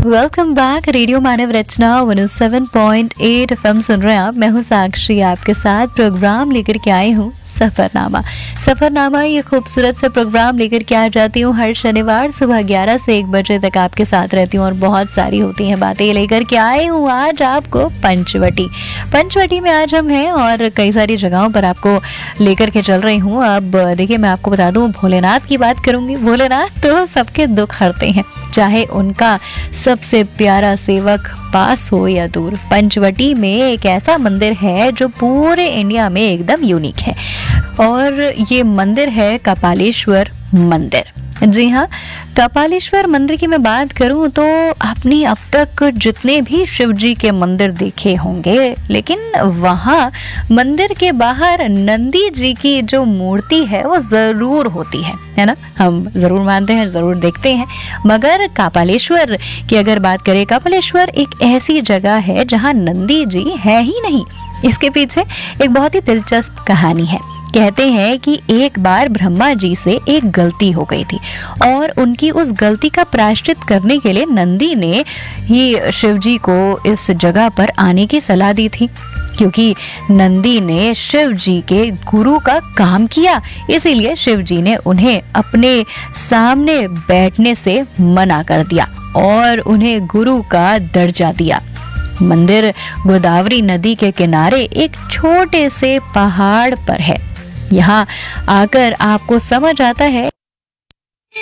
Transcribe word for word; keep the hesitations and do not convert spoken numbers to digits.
Welcome back. Radio मानव रचना एक सौ सात पॉइंट आठ एफएम सुन रहे हैं आप। मैं हूं साक्षी, आपके साथ प्रोग्राम लेकर के आई हूं सफरनामा। सफरनामा ये खूबसूरत सा प्रोग्राम लेकर के आ जाती हूं हर शनिवार सुबह ग्यारह से एक बजे तक आपके साथ रहती हूं और बहुत सारी होती हैं बातें लेकर के आई हूं आज आपको पंचवटी। पंचवटी में आज हम हैं और कई सारी जगहों पर आपको लेकर के चल रही हूँ। अब देखिए, मैं आपको बता दूं, भोलेनाथ की बात करूंगी। भोलेनाथ तो सबके दुख हरते हैं, चाहे उनका सबसे प्यारा सेवक पास हो या दूर। पंचवटी में एक ऐसा मंदिर है जो पूरे इंडिया में एकदम यूनिक है और ये मंदिर है कपालेश्वर मंदिर। जी हाँ, कपालेश्वर मंदिर की मैं बात करूं तो आपने अब तक जितने भी शिव जी के मंदिर देखे होंगे, लेकिन वहाँ मंदिर के बाहर नंदी जी की जो मूर्ति है वो जरूर होती है, है ना। हम जरूर मानते हैं, जरूर देखते हैं। मगर कपालेश्वर की अगर बात करें, कपालेश्वर एक ऐसी जगह है जहाँ नंदी जी है ही नहीं। इसके पीछे एक बहुत ही दिलचस्प कहानी है। कहते हैं कि एक बार ब्रह्मा जी से एक गलती हो गई थी और उनकी उस गलती का प्रायश्चित करने के लिए नंदी ने ही शिव जी को इस जगह पर आने की सलाह दी थी। क्योंकि नंदी ने शिव जी के गुरु का काम किया, इसीलिए शिव जी ने उन्हें अपने सामने बैठने से मना कर दिया और उन्हें गुरु का दर्जा दिया। मंदिर गोदावरी नदी के किनारे एक छोटे से पहाड़ पर है। यहाँ आकर आपको समझ आता है